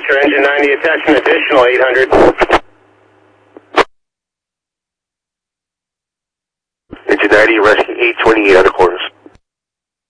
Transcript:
Roger, engine 90, attach an additional 800. Engine 90, rescue 828